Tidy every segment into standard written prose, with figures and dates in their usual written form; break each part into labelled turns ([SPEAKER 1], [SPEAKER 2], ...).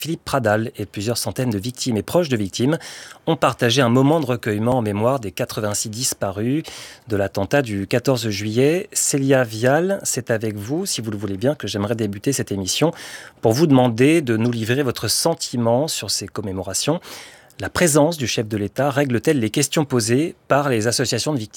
[SPEAKER 1] Philippe Pradal et plusieurs centaines de victimes et proches de victimes ont partagé un moment de recueillement en mémoire des 86 disparus de l'attentat du 14 juillet. Célia Vial, c'est avec vous, si vous le voulez bien, que j'aimerais débuter cette émission pour vous demander de nous livrer votre sentiment sur ces commémorations. La présence du chef de l'État règle-t-elle les questions posées par les associations de victimes ?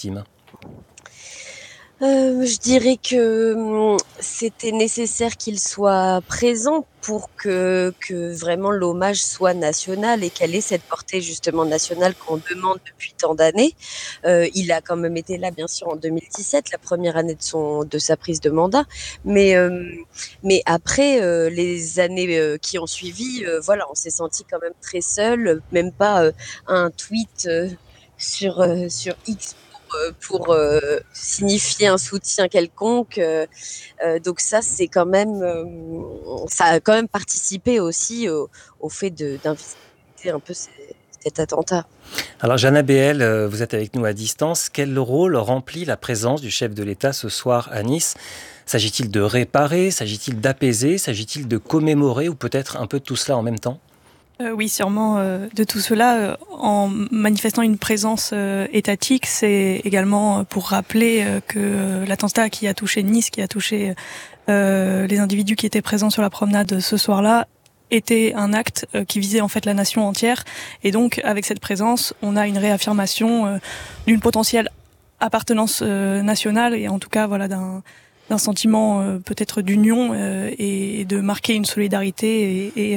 [SPEAKER 2] Je dirais que c'était nécessaire qu'il soit présent pour que vraiment l'hommage soit national et qu'elle ait cette portée justement nationale qu'on demande depuis tant d'années. Il a quand même été là, bien sûr, en 2017, la première année de sa prise de mandat. Mais après, les années qui ont suivi, voilà, on s'est senti quand même très seul, même pas un tweet sur X pour signifier un soutien quelconque. Donc ça, c'est quand même, ça a quand même participé aussi au fait d'inviter un peu cet attentat.
[SPEAKER 1] Alors Jana Béel, vous êtes avec nous à distance. Quel rôle remplit la présence du chef de l'État ce soir à Nice ? S'agit-il de réparer ? S'agit-il d'apaiser ? S'agit-il de commémorer ? Ou peut-être un peu de tout cela en même temps ?
[SPEAKER 3] Oui, sûrement de tout cela. En manifestant une présence étatique, c'est également pour rappeler que l'attentat qui a touché Nice, qui a touché les individus qui étaient présents sur la promenade ce soir-là, était un acte qui visait en fait la nation entière. Et donc, avec cette présence, on a une réaffirmation d'une potentielle appartenance nationale et en tout cas, voilà, d'un sentiment peut-être d'union et de marquer une solidarité et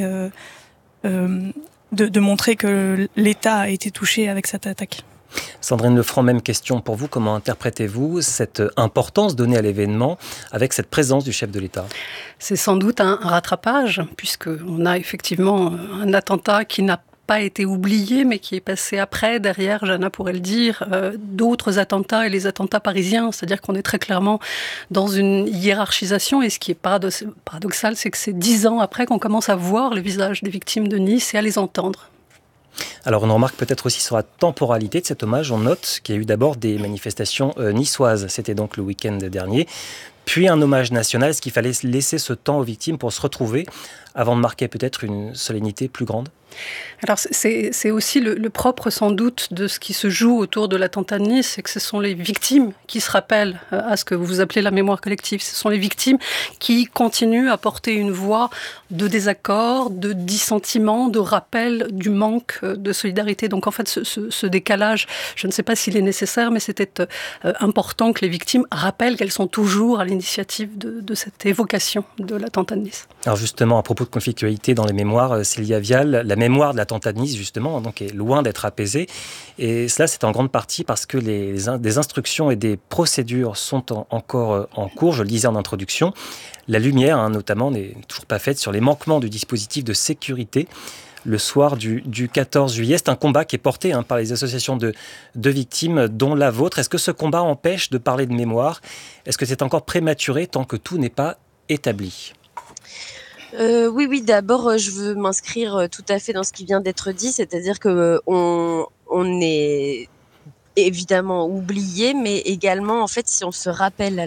[SPEAKER 3] de montrer que l'État a été touché avec cette attaque.
[SPEAKER 1] Sandrine Lefranc, même question pour vous. Comment interprétez-vous cette importance donnée à l'événement avec cette présence du chef de l'État ?
[SPEAKER 4] C'est sans doute un rattrapage, puisqu'on a effectivement un attentat qui n'a pas été oublié, mais qui est passé après, derrière, Jana pourrait le dire, d'autres attentats et les attentats parisiens. C'est-à-dire qu'on est très clairement dans une hiérarchisation. Et ce qui est paradoxal, c'est que c'est 10 ans après qu'on commence à voir le visage des victimes de Nice et à les entendre.
[SPEAKER 1] Alors on remarque peut-être aussi sur la temporalité de cet hommage. On note qu'il y a eu d'abord des manifestations niçoises. C'était donc le week-end dernier. Puis un hommage national. Est-ce qu'il fallait laisser ce temps aux victimes pour se retrouver avant de marquer peut-être une solennité plus grande ?
[SPEAKER 4] Alors c'est aussi le propre sans doute de ce qui se joue autour de l'attentat de Nice, c'est que ce sont les victimes qui se rappellent à ce que vous appelez la mémoire collective. Ce sont les victimes qui continuent à porter une voix de désaccord, de dissentiment, de rappel du manque de solidarité. Donc en fait ce décalage, je ne sais pas s'il est nécessaire, mais c'était important que les victimes rappellent qu'elles sont toujours à l'initiative de cette évocation de l'attentat de Nice.
[SPEAKER 1] Alors justement, à propos de conflictualité dans les mémoires, Célia Vial, la mémoire de l'attentat de Nice, justement, donc, est loin d'être apaisée. Et cela, c'est en grande partie parce que des instructions et des procédures sont encore en cours, je le disais en introduction. La lumière, notamment, n'est toujours pas faite sur les manquements du dispositif de sécurité. Le soir du 14 juillet, c'est un combat qui est porté par les associations de victimes, dont la vôtre. Est-ce que ce combat empêche de parler de mémoire ? Est-ce que c'est encore prématuré tant que tout n'est pas établi ?
[SPEAKER 2] Oui, d'abord, je veux m'inscrire tout à fait dans ce qui vient d'être dit, c'est-à-dire que on est évidemment oublié, mais également, en fait, si on se rappelle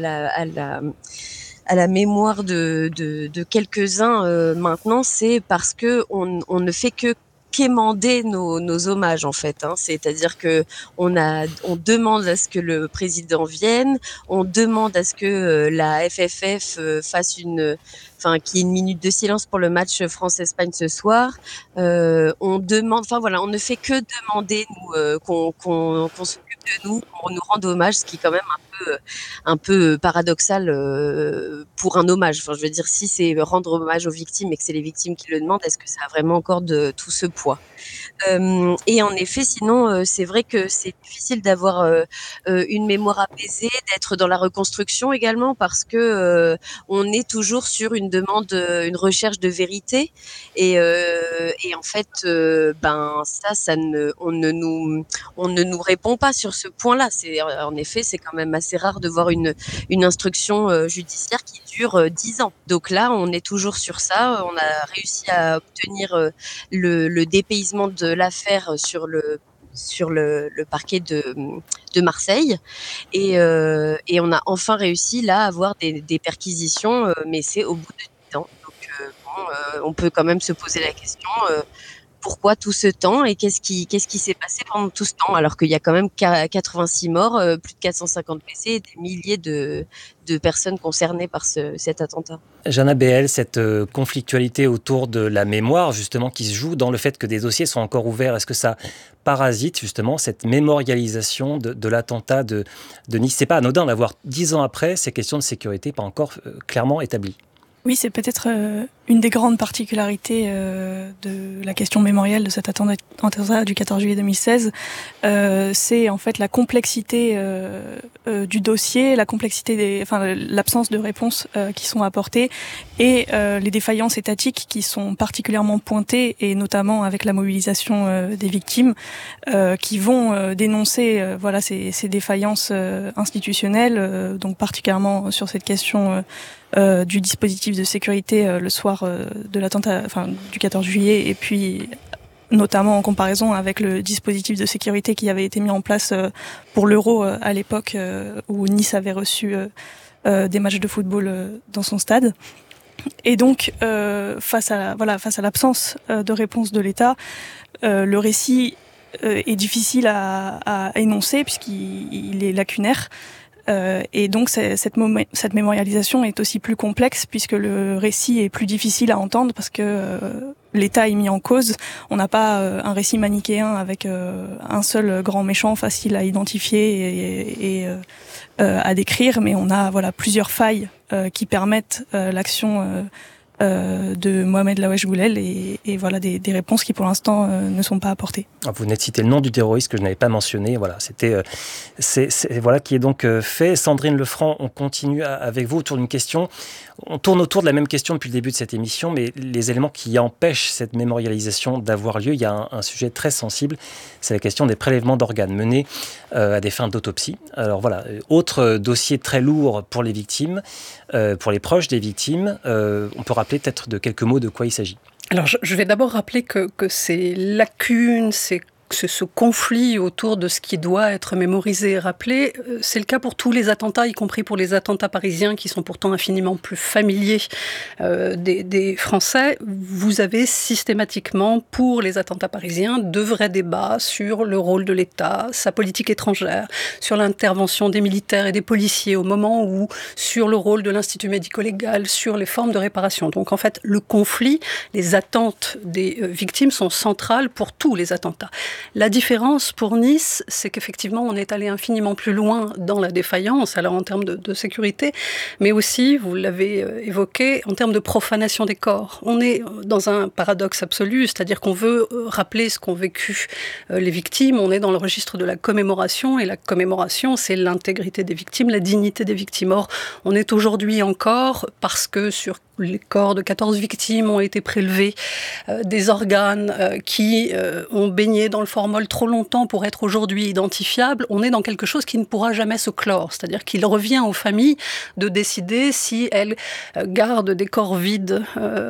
[SPEAKER 2] à la mémoire de quelques-uns maintenant, c'est parce que on ne fait que quémander nos hommages, en fait, hein. C'est-à-dire que on demande à ce que le président vienne, on demande à ce que la FFF fasse qu'il y ait une minute de silence pour le match France-Espagne ce soir. On demande, enfin voilà, on ne fait que demander nous, qu'on s'occupe de nous, qu'on nous rende hommage, ce qui est quand même un peu paradoxal pour un hommage. Enfin, je veux dire, si c'est rendre hommage aux victimes et que c'est les victimes qui le demandent, est-ce que ça a vraiment encore de tout ce poids ? Et en effet, sinon, c'est vrai que c'est difficile d'avoir une mémoire apaisée, d'être dans la reconstruction également, parce que on est toujours sur une demande, une recherche de vérité, et en fait, on ne nous répond pas sur ce point-là. En effet, c'est quand même assez rare de voir une instruction judiciaire qui dure 10 ans. Donc là, on est toujours sur ça. On a réussi à obtenir le dépaysement de l'affaire sur le parquet de Marseille, et on a enfin réussi là à avoir des perquisitions, mais c'est au bout de 10 ans. Donc On peut quand même se poser la question, pourquoi tout ce temps et qu'est-ce qui s'est passé pendant tout ce temps alors qu'il y a quand même 86 morts, plus de 450 blessés et des milliers de personnes concernées par cet attentat.
[SPEAKER 1] Jana Behel, cette conflictualité autour de la mémoire justement qui se joue dans le fait que des dossiers sont encore ouverts, est-ce que ça parasite justement cette mémorialisation de l'attentat de Nice? C'est pas anodin d'avoir 10 ans après ces questions de sécurité pas encore clairement établies.
[SPEAKER 3] Oui, c'est peut-être une des grandes particularités de la question mémorielle de cet attentat du 14 juillet 2016. C'est en fait la complexité du dossier, l'absence de réponses qui sont apportées et les défaillances étatiques qui sont particulièrement pointées, et notamment avec la mobilisation des victimes qui vont dénoncer ces défaillances institutionnelles, donc particulièrement sur cette question du dispositif de sécurité le soir de l'attentat, du 14 juillet, et puis notamment en comparaison avec le dispositif de sécurité qui avait été mis en place pour l'Euro à l'époque où Nice avait reçu des matchs de football dans son stade. Et donc face à l'absence de réponse de l'État, le récit est difficile à énoncer puisqu'il est lacunaire. Et donc cette mémorialisation est aussi plus complexe puisque le récit est plus difficile à entendre parce que l'État est mis en cause. On n'a pas un récit manichéen avec un seul grand méchant facile à identifier et à décrire, mais on a plusieurs failles qui permettent l'action de Mohamed Laoueche Boulel et des réponses qui pour l'instant ne sont pas apportées.
[SPEAKER 1] Vous venez de citer le nom du terroriste que je n'avais pas mentionné. Qui est donc fait. Sandrine Lefranc, on continue avec vous autour d'une question. On tourne autour de la même question depuis le début de cette émission, mais les éléments qui empêchent cette mémorialisation d'avoir lieu, il y a un sujet très sensible, c'est la question des prélèvements d'organes menés à des fins d'autopsie. Alors autre dossier très lourd pour les victimes, pour les proches des victimes. On peut rappeler peut-être de quelques mots de quoi il s'agit.
[SPEAKER 4] Alors je vais d'abord rappeler que ces lacunes, ce conflit autour de ce qui doit être mémorisé et rappelé, c'est le cas pour tous les attentats, y compris pour les attentats parisiens qui sont pourtant infiniment plus familiers des Français. Vous avez systématiquement, pour les attentats parisiens, de vrais débats sur le rôle de l'État, sa politique étrangère, sur l'intervention des militaires et des policiers au moment où, sur le rôle de l'Institut médico-légal, sur les formes de réparation. Donc en fait, le conflit, les attentes des victimes sont centrales pour tous les attentats. La différence pour Nice, c'est qu'effectivement, on est allé infiniment plus loin dans la défaillance, alors en termes de sécurité, mais aussi, vous l'avez évoqué, en termes de profanation des corps. On est dans un paradoxe absolu, c'est-à-dire qu'on veut rappeler ce qu'ont vécu les victimes, on est dans le registre de la commémoration, et la commémoration, c'est l'intégrité des victimes, la dignité des victimes. Or, on est aujourd'hui encore, parce que sur les corps de 14 victimes ont été prélevés des organes qui ont baigné dans le formol trop longtemps pour être aujourd'hui identifiables. On est dans quelque chose qui ne pourra jamais se clore. C'est-à-dire qu'il revient aux familles de décider si elles gardent des corps vides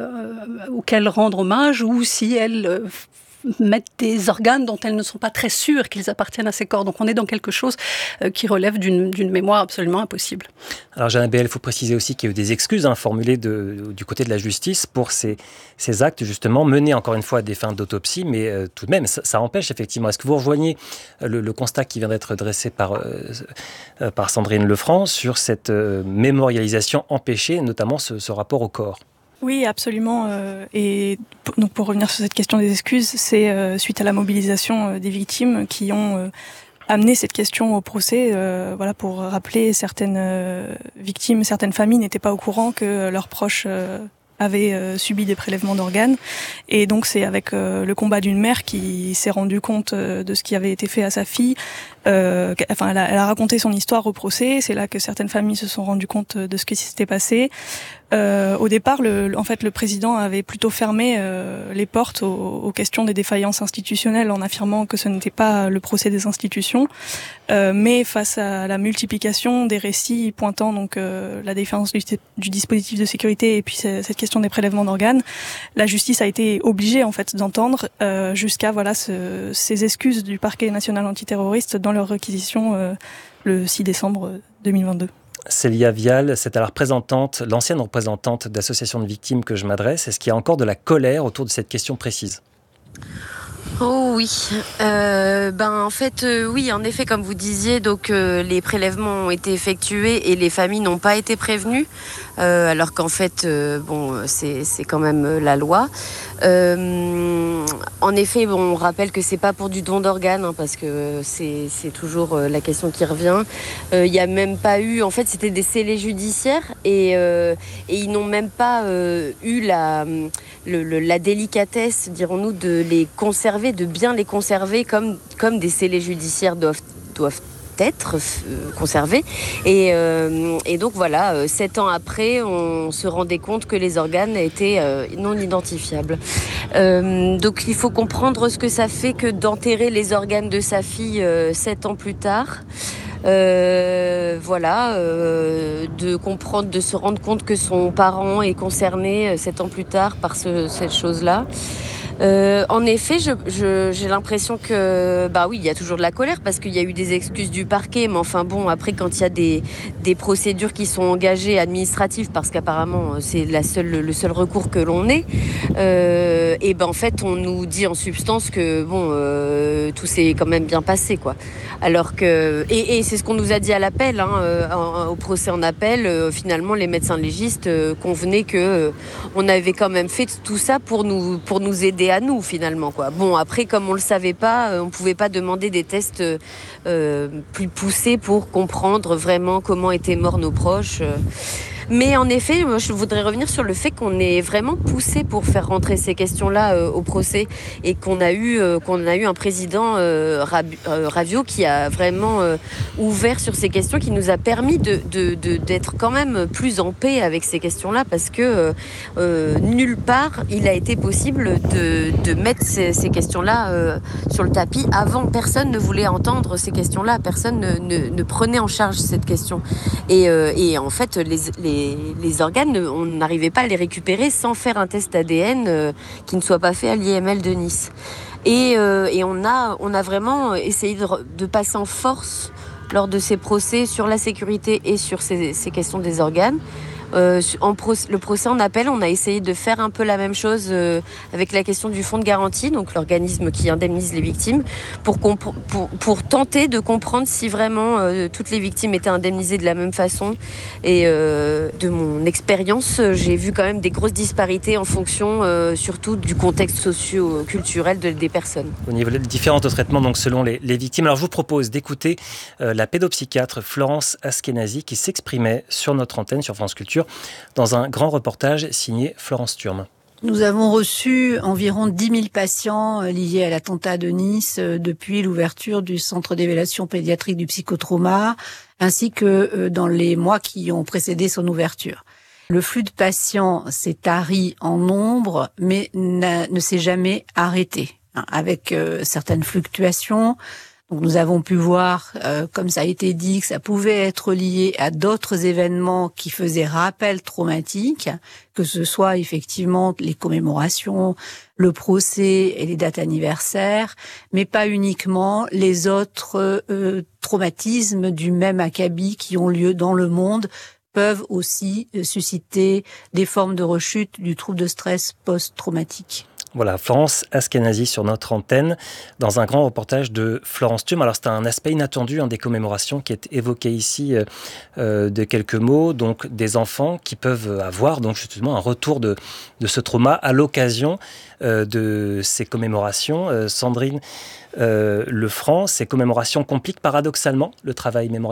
[SPEAKER 4] auxquels rendre hommage ou si elles mettent des organes dont elles ne sont pas très sûres qu'ils appartiennent à ces corps. Donc on est dans quelque chose qui relève d'une mémoire absolument impossible.
[SPEAKER 1] Alors Jana Behel, il faut préciser aussi qu'il y a eu des excuses formulées du côté de la justice pour ces actes justement menés encore une fois à des fins d'autopsie, mais tout de même ça empêche effectivement. Est-ce que vous rejoignez le constat qui vient d'être dressé par Sandrine Lefranc sur cette mémorialisation empêchée, notamment ce rapport au corps ?
[SPEAKER 3] Oui, absolument. Et donc pour revenir sur cette question des excuses, c'est suite à la mobilisation des victimes qui ont amené cette question au procès, pour rappeler certaines victimes, certaines familles n'étaient pas au courant que leurs proches avaient subi des prélèvements d'organes. Et donc c'est avec le combat d'une mère qui s'est rendue compte de ce qui avait été fait à sa fille. Elle a raconté son histoire au procès. C'est là que certaines familles se sont rendues compte de ce qui s'était passé. Au départ, le président avait plutôt fermé les portes aux questions des défaillances institutionnelles en affirmant que ce n'était pas le procès des institutions, mais face à la multiplication des récits pointant donc la défaillance du dispositif de sécurité et puis cette question des prélèvements d'organes, la justice a été obligée en fait d'entendre jusqu'à ces excuses du parquet national antiterroriste dans leur réquisition le 6 décembre 2022.
[SPEAKER 1] Célia Vial, c'est à la représentante, l'ancienne représentante d'associations de victimes que je m'adresse. Est-ce qu'il y a encore de la colère autour de cette question précise ?
[SPEAKER 2] Oh oui, en fait oui, en effet, comme vous disiez, donc les prélèvements ont été effectués et les familles n'ont pas été prévenues, alors qu'en fait c'est quand même la loi. En effet, on rappelle que c'est pas pour du don d'organes, hein, parce que c'est toujours la question qui revient. Il y a même pas eu, en fait, c'était des scellés judiciaires et ils n'ont même pas eu la délicatesse, dirons-nous, de les conserver, de bien les conserver comme des scellés judiciaires doivent être conservés. Et donc voilà, 7 ans après, on se rendait compte que les organes étaient non identifiables. Donc il faut comprendre ce que ça fait que d'enterrer les organes de sa fille 7 ans plus tard. De comprendre, de se rendre compte que son parent est concerné 7 ans plus tard par cette chose-là. En effet, j'ai l'impression que, oui, il y a toujours de la colère parce qu'il y a eu des excuses du parquet, mais enfin bon, après quand il y a des procédures qui sont engagées administratives, parce qu'apparemment c'est le seul recours que l'on ait, en fait on nous dit en substance que tout s'est quand même bien passé, quoi. Alors que et c'est ce qu'on nous a dit à l'appel, au procès en appel. Finalement, les médecins légistes convenaient que on avait quand même fait tout ça pour nous aider à nous, finalement, quoi. Bon, après, comme on le savait pas, on pouvait pas demander des tests plus poussés pour comprendre vraiment comment étaient morts nos proches. Mais en effet, moi, je voudrais revenir sur le fait qu'on est vraiment poussé pour faire rentrer ces questions-là au procès, et qu'on a eu un président Raviot qui a vraiment ouvert sur ces questions, qui nous a permis d'être quand même plus en paix avec ces questions-là, parce que nulle part il a été possible de mettre ces questions-là sur le tapis. Avant, personne ne voulait entendre ces questions-là, personne ne prenait en charge cette question. Et en fait, les organes, on n'arrivait pas à les récupérer sans faire un test ADN qui ne soit pas fait à l'IML de Nice. Et on a vraiment essayé de passer en force lors de ces procès sur la sécurité et sur ces questions des organes. Le procès en appel, on a essayé de faire un peu la même chose avec la question du fonds de garantie, donc l'organisme qui indemnise les victimes, pour tenter de comprendre si vraiment toutes les victimes étaient indemnisées de la même façon. Et de mon expérience, j'ai vu quand même des grosses disparités en fonction surtout du contexte socio-culturel des personnes.
[SPEAKER 1] Au niveau des différents traitements, donc selon les victimes. Alors je vous propose d'écouter la pédopsychiatre Florence Askenazy qui s'exprimait sur notre antenne, sur France Culture, dans un grand reportage signé Florence Turme.
[SPEAKER 5] Nous avons reçu environ 10 000 patients liés à l'attentat de Nice depuis l'ouverture du centre d'évaluation pédiatrique du psychotrauma, ainsi que dans les mois qui ont précédé son ouverture. Le flux de patients s'est tari en nombre, mais ne s'est jamais arrêté, avec certaines fluctuations. Donc nous avons pu voir, comme ça a été dit, que ça pouvait être lié à d'autres événements qui faisaient rappel traumatique, que ce soit effectivement les commémorations, le procès et les dates anniversaires, mais pas uniquement les autres traumatismes du même acabit qui ont lieu dans le monde peuvent aussi susciter des formes de rechute du trouble de stress post-traumatique.
[SPEAKER 1] Voilà, Florence Askenazy sur notre antenne, dans un grand reportage de Florence Turme. Alors c'est un aspect inattendu des commémorations qui est évoqué ici de quelques mots, donc des enfants qui peuvent avoir donc justement un retour de ce trauma à l'occasion de ces commémorations. Sandrine Lefranc, ces commémorations compliquent paradoxalement le travail mémoriel ?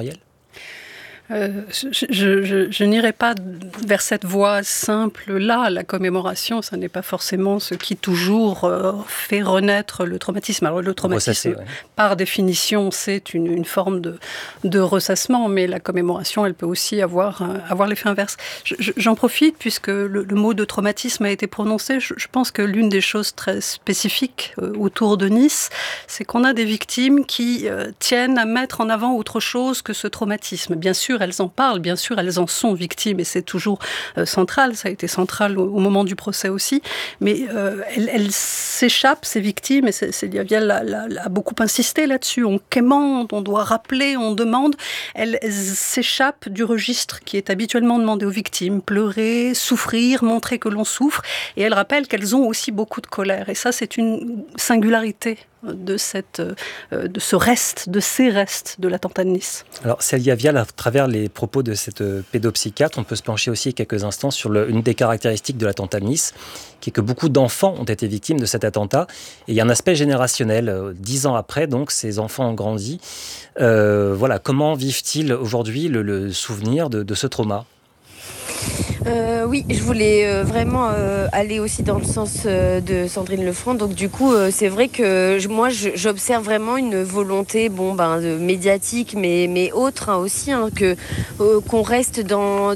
[SPEAKER 4] Je n'irai pas vers cette voie simple-là. La commémoration, ça n'est pas forcément ce qui toujours fait renaître le traumatisme. Alors le traumatisme, par définition, c'est une forme de ressassement, mais la commémoration, elle peut aussi avoir l'effet inverse. J'en profite, puisque le mot de traumatisme a été prononcé. Je pense que l'une des choses très spécifiques autour de Nice, c'est qu'on a des victimes qui tiennent à mettre en avant autre chose que ce traumatisme. Bien sûr, sûr, elles en parlent, bien sûr, elles en sont victimes, et c'est toujours central, ça a été central au moment du procès aussi, mais elles s'échappent, ces victimes, et Célia Vial a beaucoup insisté là-dessus, on quémande, on doit rappeler, on demande, elles s'échappent du registre qui est habituellement demandé aux victimes, pleurer, souffrir, montrer que l'on souffre, et elles rappellent qu'elles ont aussi beaucoup de colère, et ça c'est une singularité de ces restes de l'attentat de Nice.
[SPEAKER 1] Alors Célia Vial, à travers les propos de cette pédopsychiatre, on peut se pencher aussi quelques instants sur une des caractéristiques de l'attentat de Nice, qui est que beaucoup d'enfants ont été victimes de cet attentat. Et il y a un aspect générationnel. 10 ans après, donc, ces enfants ont grandi. Voilà, comment vivent-ils aujourd'hui le souvenir de ce trauma ?
[SPEAKER 2] Oui, je voulais vraiment aller aussi dans le sens de Sandrine Lefranc. Donc du coup, c'est vrai que moi, j'observe vraiment une volonté, médiatique, mais autre aussi, qu'on reste dans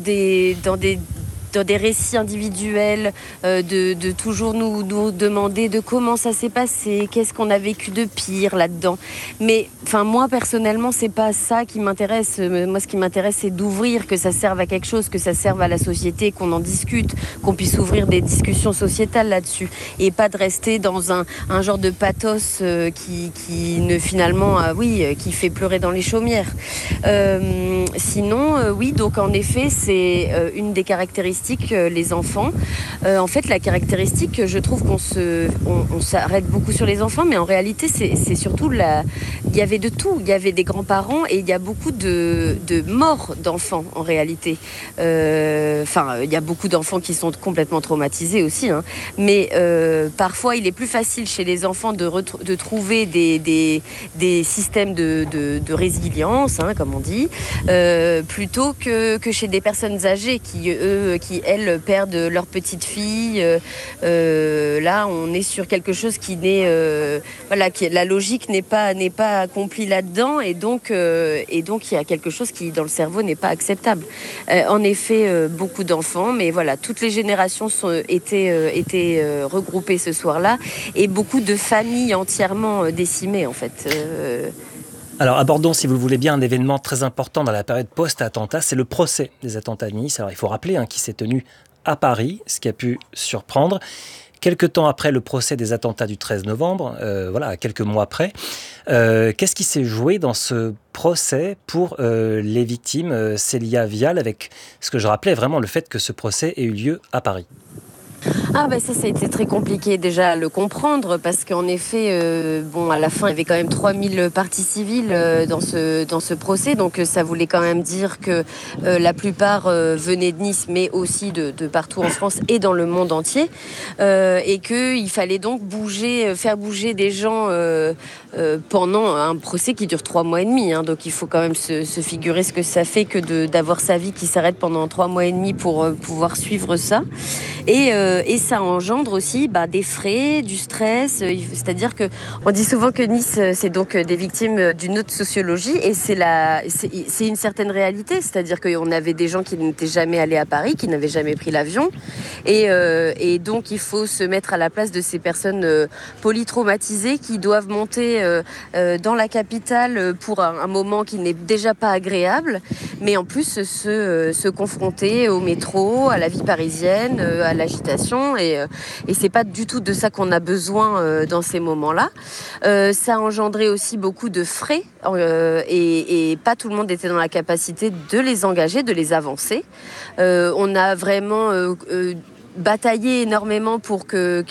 [SPEAKER 2] des récits individuels, de toujours nous demander de comment ça s'est passé, qu'est-ce qu'on a vécu de pire là-dedans. Mais moi personnellement, c'est pas ça qui m'intéresse. Moi, ce qui m'intéresse, c'est d'ouvrir, que ça serve à quelque chose, que ça serve à la société, qu'on en discute, qu'on puisse ouvrir des discussions sociétales là-dessus, et pas de rester dans un genre de pathos qui ne finalement, qui fait pleurer dans les chaumières. Sinon, oui, donc en effet, c'est une des caractéristiques, les enfants. En fait, la caractéristique, je trouve qu'on s'arrête beaucoup sur les enfants, mais en réalité, c'est surtout il y avait de tout. Il y avait des grands-parents et il y a beaucoup de morts d'enfants, en réalité. Il y a beaucoup d'enfants qui sont complètement traumatisés aussi, hein. Mais parfois, il est plus facile chez les enfants de trouver des systèmes de résilience, hein, comme on dit, plutôt que chez des personnes âgées qui elles perdent leur petite fille. Là, on est sur quelque chose qui n'est, la logique n'est pas accomplie là-dedans, et donc il y a quelque chose qui dans le cerveau n'est pas acceptable. En effet, beaucoup d'enfants, mais voilà, toutes les générations étaient regroupées ce soir-là, et beaucoup de familles entièrement décimées en fait.
[SPEAKER 1] Alors abordons, si vous le voulez bien, un événement très important dans la période post-attentat, c'est le procès des attentats de Nice. Alors il faut rappeler qui s'est tenu à Paris, ce qui a pu surprendre. Quelque temps après le procès des attentats du 13 novembre, quelques mois après, qu'est-ce qui s'est joué dans ce procès pour les victimes, Célia Vial, avec ce que je rappelais vraiment le fait que ce procès ait eu lieu à Paris ?
[SPEAKER 2] Ça a été très compliqué déjà à le comprendre, parce qu'en effet, à la fin, il y avait quand même 3000 parties civiles dans ce procès, donc ça voulait quand même dire que la plupart venaient de Nice, mais aussi de partout en France et dans le monde entier, et qu'il fallait donc faire bouger des gens pendant un procès qui dure 3 mois et demi, hein. Donc il faut quand même se figurer ce que ça fait que d'avoir sa vie qui s'arrête pendant 3 mois et demi pour pouvoir suivre ça. Et ça engendre aussi des frais, du stress. C'est-à-dire que on dit souvent que Nice, c'est donc des victimes d'une autre sociologie, et c'est une certaine réalité. C'est-à-dire qu'on avait des gens qui n'étaient jamais allés à Paris, qui n'avaient jamais pris l'avion, et donc il faut se mettre à la place de ces personnes polytraumatisées qui doivent monter dans la capitale pour un moment qui n'est déjà pas agréable, mais en plus se confronter au métro, à la vie parisienne, à l'agitation, et c'est pas du tout de ça qu'on a besoin dans ces moments-là. Ça a engendré aussi beaucoup de frais, et pas tout le monde était dans la capacité de les engager, de les avancer. On a vraiment bataillé énormément pour que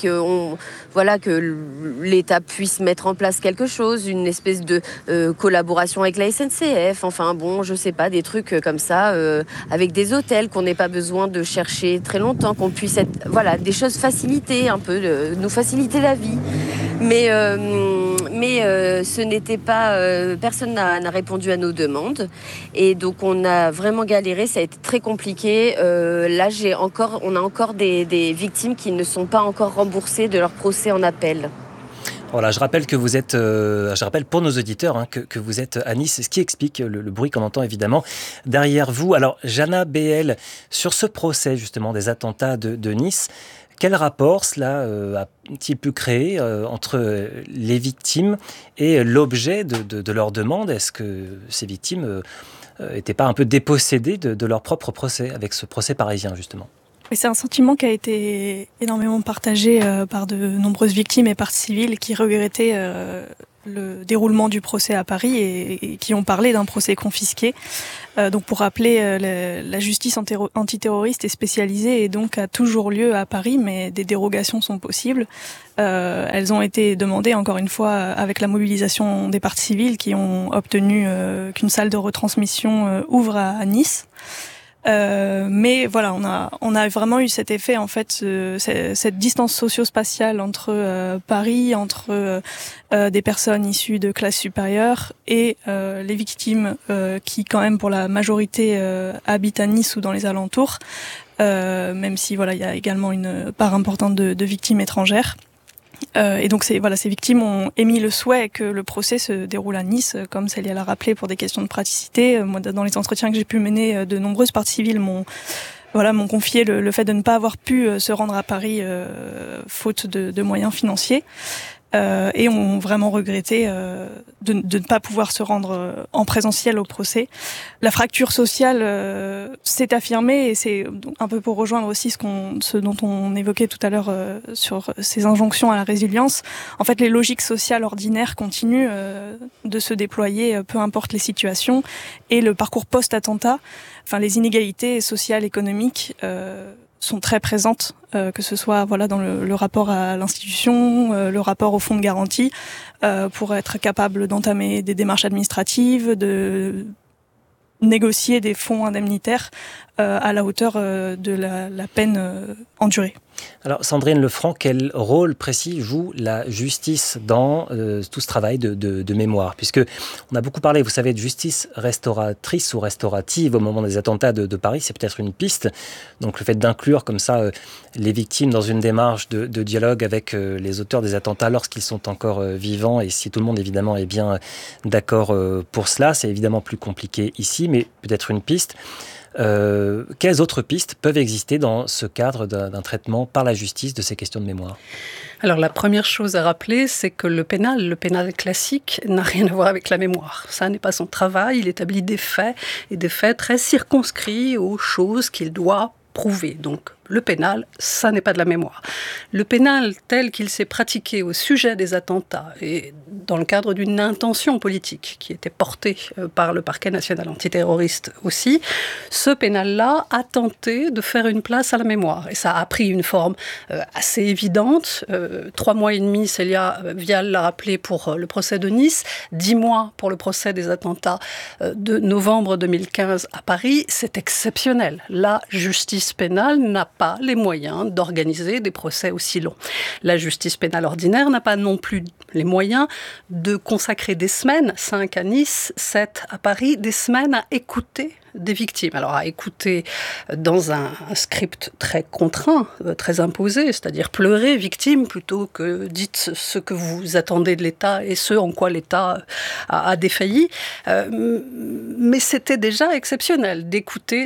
[SPEAKER 2] l'État puisse mettre en place quelque chose, une espèce de collaboration avec la SNCF, je sais pas, des trucs comme ça, avec des hôtels, qu'on n'ait pas besoin de chercher très longtemps, qu'on puisse être, des choses facilitées, un peu, nous faciliter la vie. Mais ce n'était pas, personne n'a répondu à nos demandes, et donc on a vraiment galéré, ça a été très compliqué. Là, on a encore des victimes qui ne sont pas encore remboursées de leur procès en appel.
[SPEAKER 1] Voilà, je rappelle que vous êtes, pour nos auditeurs, que vous êtes à Nice, ce qui explique le bruit qu'on entend évidemment derrière vous. Alors, Jana BL, sur ce procès justement des attentats de Nice, quel rapport cela a-t-il pu créer entre les victimes et l'objet de leur demande? Est-ce que ces victimes n'étaient pas un peu dépossédées de leur propre procès, avec ce procès parisien justement?
[SPEAKER 3] Et c'est un sentiment qui a été énormément partagé par de nombreuses victimes et parties civiles qui regrettaient le déroulement du procès à Paris et qui ont parlé d'un procès confisqué. Donc pour rappeler, la justice antiterroriste est spécialisée et donc a toujours lieu à Paris, mais des dérogations sont possibles. Elles ont été demandées, encore une fois, avec la mobilisation des parties civiles qui ont obtenu qu'une salle de retransmission ouvre à Nice. Mais voilà, on a vraiment eu cet effet, en fait, cette distance socio-spatiale entre Paris, entre des personnes issues de classes supérieures et les victimes qui, quand même, pour la majorité, habitent à Nice ou dans les alentours, même si voilà, il y a également une part importante de victimes étrangères. Et donc ces victimes ont émis le souhait que le procès se déroule à Nice, comme Célia l'a rappelé, pour des questions de praticité. Moi, dans les entretiens que j'ai pu mener, de nombreuses parties civiles m'ont confié le fait de ne pas avoir pu se rendre à Paris faute de moyens financiers. Et ont vraiment regretté de ne pas pouvoir se rendre en présentiel au procès. La fracture sociale s'est affirmée et c'est un peu pour rejoindre aussi ce dont on évoquait tout à l'heure sur ces injonctions à la résilience. En fait, les logiques sociales ordinaires continuent de se déployer, peu importe les situations, et le parcours post-attentat, enfin les inégalités sociales, économiques, sont très présentes, que ce soit dans le rapport à l'institution, le rapport au fonds de garantie, pour être capable d'entamer des démarches administratives, de négocier des fonds indemnitaires à la hauteur de la peine endurée.
[SPEAKER 1] Alors Sandrine Lefranc, quel rôle précis joue la justice dans tout ce travail de mémoire? Puisque on a beaucoup parlé, vous savez, de justice restauratrice ou restaurative au moment des attentats de Paris, c'est peut-être une piste. Donc le fait d'inclure comme ça les victimes dans une démarche de dialogue avec les auteurs des attentats lorsqu'ils sont encore vivants, et si tout le monde évidemment est bien d'accord pour cela, c'est évidemment plus compliqué ici, mais peut-être une piste. Quelles autres pistes peuvent exister dans ce cadre d'un traitement par la justice de ces questions de mémoire?
[SPEAKER 4] Alors la première chose à rappeler, c'est que le pénal classique n'a rien à voir avec la mémoire. Ça n'est pas son travail, il établit des faits, et des faits très circonscrits aux choses qu'il doit prouver. Donc le pénal, ça n'est pas de la mémoire. Le pénal tel qu'il s'est pratiqué au sujet des attentats et dans le cadre d'une intention politique qui était portée par le parquet national antiterroriste aussi, ce pénal-là a tenté de faire une place à la mémoire. Et ça a pris une forme assez évidente. 3 mois et demi, Célia Vial l'a rappelé, pour le procès de Nice, 10 mois pour le procès des attentats de novembre 2015 à Paris. C'est exceptionnel. La justice pénale n'a pas les moyens d'organiser des procès aussi longs. La justice pénale ordinaire n'a pas non plus les moyens de consacrer des semaines, 5 à Nice, 7 à Paris, des semaines à écouter des victimes. Alors à écouter dans un script très contraint, très imposé, c'est-à-dire pleurer victime plutôt que dites ce que vous attendez de l'État et ce en quoi l'État a défailli. Mais c'était déjà exceptionnel d'écouter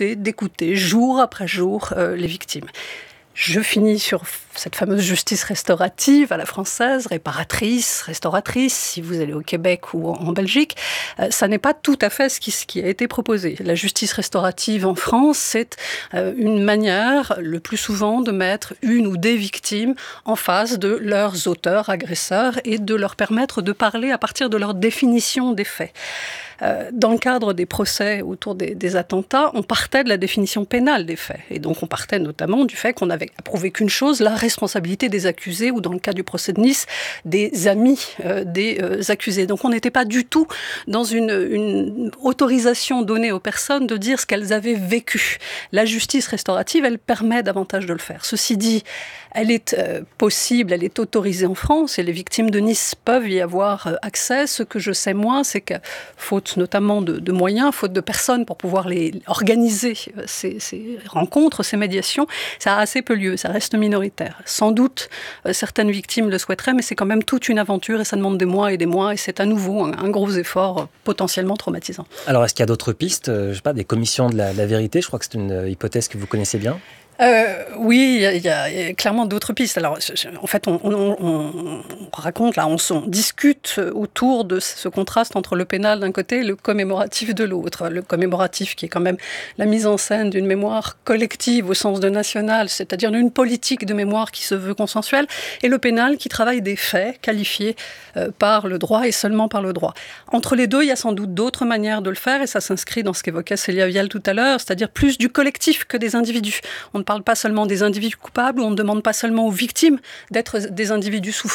[SPEAKER 4] jour après jour les victimes. Je finis sur cette fameuse justice restaurative à la française, réparatrice, restauratrice, si vous allez au Québec ou en Belgique. Ça n'est pas tout à fait ce qui a été proposé. La justice restaurative en France, c'est une manière, le plus souvent, de mettre une ou des victimes en face de leurs auteurs, agresseurs, et de leur permettre de parler à partir de leur définition des faits. Dans le cadre des procès autour des attentats, on partait de la définition pénale des faits. Et donc on partait notamment du fait qu'on avait approuvé qu'une chose, la responsabilité des accusés, ou dans le cas du procès de Nice, des amis des accusés. Donc on n'était pas du tout dans une autorisation donnée aux personnes de dire ce qu'elles avaient vécu. La justice restaurative, elle permet davantage de le faire. Ceci dit, elle est possible, elle est autorisée en France, et les victimes de Nice peuvent y avoir accès. Ce que je sais moins, c'est que, faute notamment de moyens, faute de personnes pour pouvoir organiser ces rencontres, ces médiations, ça a assez peu lieu, ça reste minoritaire. Sans doute, certaines victimes le souhaiteraient, mais c'est quand même toute une aventure et ça demande des mois, et c'est à nouveau un gros effort potentiellement traumatisant.
[SPEAKER 1] Alors, est-ce qu'il y a d'autres pistes? Je sais pas, des commissions de la vérité, je crois que c'est une hypothèse que vous connaissez bien.
[SPEAKER 4] Oui, il y a clairement d'autres pistes. Alors, en fait, on raconte, là, on discute autour de ce contraste entre le pénal d'un côté et le commémoratif de l'autre. Le commémoratif qui est quand même la mise en scène d'une mémoire collective au sens de national, c'est-à-dire d'une politique de mémoire qui se veut consensuelle, et le pénal qui travaille des faits qualifiés par le droit et seulement par le droit. Entre les deux, il y a sans doute d'autres manières de le faire, et ça s'inscrit dans ce qu'évoquait Célia Vial tout à l'heure, c'est-à-dire plus du collectif que des individus. On ne parle pas seulement des individus coupables, on ne demande pas seulement aux victimes d'être des individus souffrants,